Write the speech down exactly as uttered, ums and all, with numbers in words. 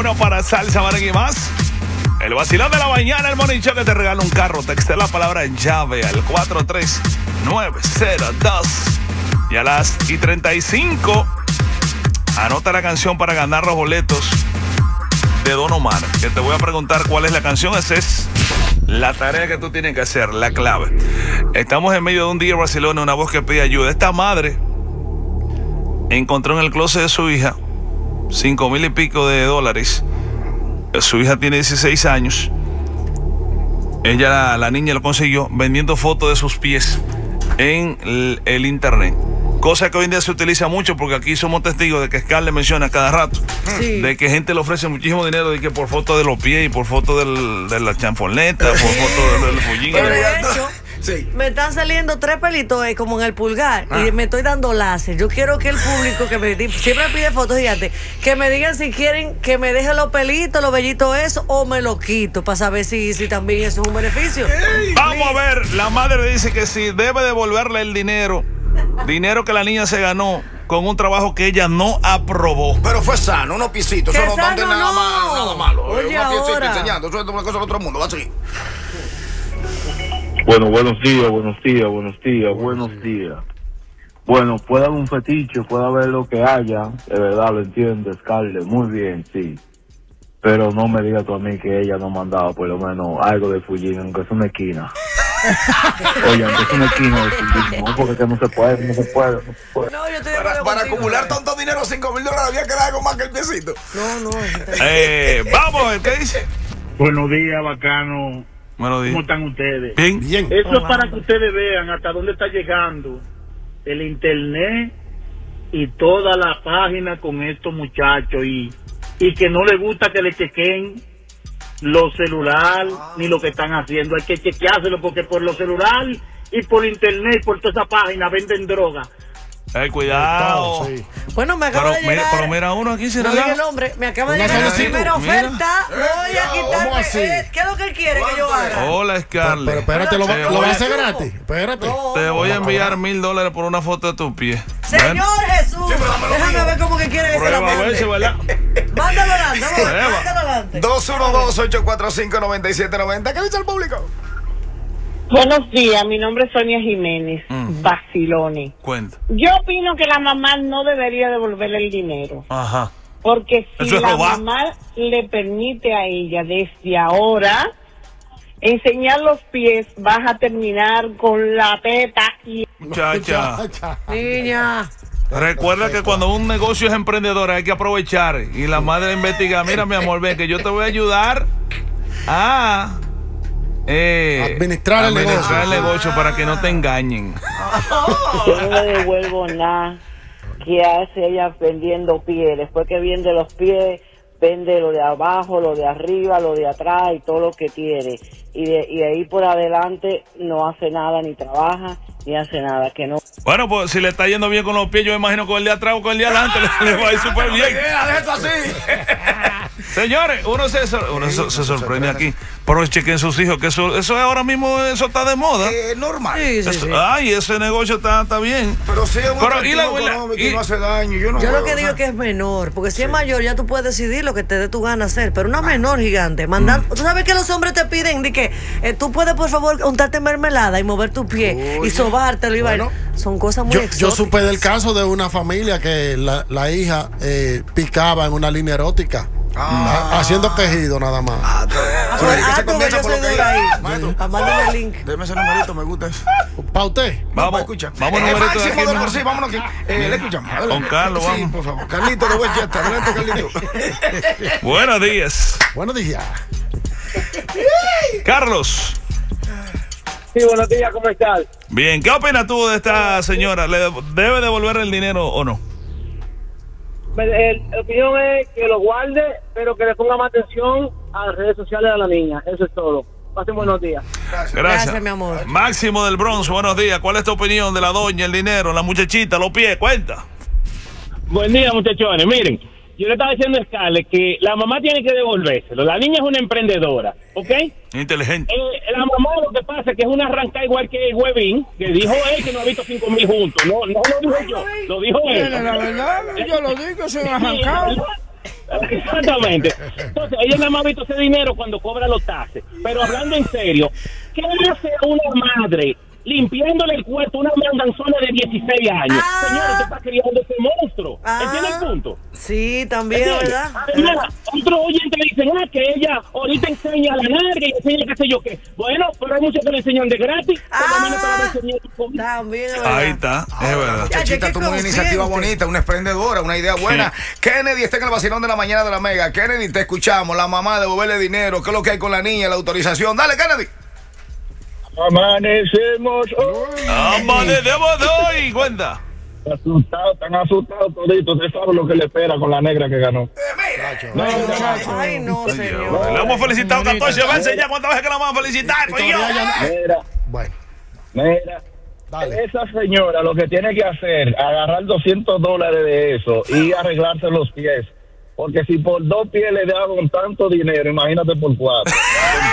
uno para salsa, merengue y más. El vacilón de la mañana, el Morning Show que te regala un carro. Texté la palabra llave al cuatro tres nueve cero dos. Y a las y treinta y cinco, anota la canción para ganar los boletos de Don Omar. Que te voy a preguntar cuál es la canción. Esa es la tarea que tú tienes que hacer, la clave. Estamos en medio de un día vacilón, una voz que pide ayuda. Esta madre encontró en el closet de su hija cinco mil y pico de dólares. Su hija tiene dieciséis años. Ella, la, la niña, lo consiguió vendiendo fotos de sus pies en el, el internet. Cosa que hoy en día se utiliza mucho porque aquí somos testigos de que Scar le menciona cada rato. Sí. De que gente le ofrece muchísimo dinero de que por fotos de los pies y por fotos del, de la chanfoneta, por fotos del, del fullín. Pero de hecho, sí. Me están saliendo tres pelitos eh, como en el pulgar ah. y me estoy dando láser. Yo quiero que el público que me siempre pide fotos gigantes, que me digan si quieren que me deje los pelitos, los vellitos eso, o me lo quito para saber si, si también eso es un beneficio. Hey, Vamos please. a ver, la madre dice que si debe devolverle el dinero, dinero que la niña se ganó con un trabajo que ella no aprobó. Pero fue sano, unos pisitos, eso no tiene nada, no. Mal, nada malo. Oye, unos pisitos ahora. enseñando, eso es una cosa de otro mundo, va a seguir. Bueno, buenos días, buenos días, buenos días, buenos días. Bueno, puede haber un fetiche, puede haber lo que haya, de verdad lo entiendo, Scarlett, muy bien, sí. Pero no me digas tú a mí que ella no mandaba por lo menos algo de Fullín, aunque es una esquina. Oye, aunque es una esquina de Fullín, no, porque que no se puede, no se puede, no se puede. No, yo estoy para, para acumular tanto dinero, cinco mil dólares, había que dar algo más que el piecito. No, no. eh, vamos, ¿qué dice? Buenos días, bacano. Buenos días. ¿Cómo están ustedes? Bien. Bien. Eso oh, es para vamos. que ustedes vean hasta dónde está llegando el internet y toda la página con estos muchachos y, y que no les gusta que le chequen los celulares ah. ni lo que están haciendo. Hay que chequeárselo porque por los celulares y por internet y por toda esa página venden droga. Eh, cuidado. Sí. Bueno, me acaba pero, de llegar. Pero mira uno aquí, ¿será? No diga el hombre, me acaba de Una llegar la solicito. primera Mira. oferta. Voy a quitarme. Eh, ¿Qué es lo que él quiere que yo haga? Hola, Scarlett. Pero, pero espérate, ¿lo, Te lo voy vas a a- hacer gratis? Espérate. No. Te voy a enviar mil dólares por una foto de tu pie. Señor Bueno, Jesús, déjame ver cómo que quiere que se la prueba a ver si, mande. ¿verdad? Mándalo adelante, vamos, Prueba. mándalo adelante. dos uno dos, ocho cuatro cinco, nueve siete nueve cero. ¿Qué dice el público? Buenos días, mi nombre es Sonia Jiménez, Mm. Basiloni. Cuenta. Yo opino que la mamá no debería devolverle el dinero, Ajá. porque si Eso es la robar. mamá le permite a ella desde ahora enseñar los pies, vas a terminar con la teta y... Muchacha. Niña. Recuerda que cuando un negocio es emprendedor hay que aprovechar. Y la madre investiga, mira mi amor, ven que yo te voy a ayudar a eh, Administrar el administrar el negocio. negocio para que no te engañen. Yo no le devuelvo nada que hace ella vendiendo pies. Después que vende los pies, vende lo de abajo, lo de arriba, lo de atrás y todo lo que tiene. Y de, y de ahí por adelante no hace nada, ni trabaja, ni hace nada. Que no. Bueno, pues si le está yendo bien con los pies, yo me imagino con el de atrás o con el de adelante le, le va a ir súper bien. Deja esto así. Señores, uno se, sor- uno se, se sorprende aquí. Pero chequen sus hijos, que eso, eso es ahora mismo, eso está de moda. Eh, normal. Sí, sí, Eso- sí. Ay, ese negocio está, está bien. Pero sí es un Pero, ¿y la atractivo abuela? económico ¿Y- y no hace daño. Yo, no Yo lo puedo, que o digo sea, es que es menor, porque si es mayor ya tú puedes decidir lo que te dé tu gana hacer, pero una menor gigante, mandando, tú sabes que los hombres te piden de que eh, tú puedes por favor untarte mermelada y mover tu pie Oye. y sobártelo y Bueno, vaina. Son cosas muy Yo, yo exóticas. supe del caso de una familia que la, la hija eh, picaba en una línea erótica. Ah. ha- haciendo quejido nada más. Ah, tú- Ah, Oye, que ah, se tú, comienza yo por soy lo que dura ahí. Maestro, Ah, mándame el link. deme ese numerito, me gusta eso. ¿Para usted? Vamos, escucha. vamos Eh, numerito de máximo aquí, de ¿no? por sí, vámonos aquí. Eh, le escuchamos. Adelante. Con Carlos, Sí, vamos. por favor. Carlito de Westchester. Adelante, Carlito. Buenos días. Buenos días. Carlos. Sí, buenos días, ¿cómo estás? Bien, ¿qué opinas tú de esta señora? ¿Le debe devolver el dinero o no? El- La opinión es que lo guarde, pero que le ponga más atención a las redes sociales de la niña. Eso es todo. Pasen buenos días. Gracias. Gracias, mi amor. Máximo del Bronx, buenos días. ¿Cuál es tu opinión de la doña, el dinero, la muchachita, los pies? Cuenta. Buen día, muchachones. Miren, yo le estaba diciendo a Scarlett que la mamá tiene que devolvérselo. La niña es una emprendedora, ¿ok? Inteligente. Eh, la mamá lo que pasa es que es una arrancada igual que el Huevín, que dijo él que no ha visto cinco mil juntos. No, no lo dijo yo, lo dijo él. La verdad, yo lo digo, soy arrancado. Exactamente. Entonces, ella nada más ha visto ese dinero cuando cobra los taxes. Pero hablando en serio, ¿qué hace una madre limpiándole el cuerpo a una mandanzona de dieciséis años? Ah. Señor, usted está criando ese monstruo. Ah. ¿Entiende el punto? Sí, también, ¿verdad? Además, otro oyente le dicen, ah, que ella ahorita enseña la narga y enseña qué sé yo qué. Bueno, pero hay muchos que le enseñan de gratis. Por lo menos te van a enseñar tu También, ¿verdad? Ahí está, es verdad. Muchachita, tuvo una iniciativa bonita, una emprendedora, una idea buena. Kennedy está en el vacilón de la mañana de la Mega. Kennedy, te escuchamos. La mamá, devolverle dinero. ¿Qué es lo que hay con la niña? La autorización. Dale, Kennedy. Amanecemos hoy. Amanecemos hoy. Cuenta. Asustados, están asustados toditos. Usted sabe lo que le espera con la negra que ganó. Ay, no, señor. Le hemos felicitado catorce veces ya. ¿Cuántas veces que la vamos a felicitar? Pues yo. Mira, Bueno, mira. dale. Esa señora lo que tiene que hacer, agarrar doscientos dólares de eso y arreglarse los pies. Porque si por dos pies le daban tanto dinero, imagínate por cuatro.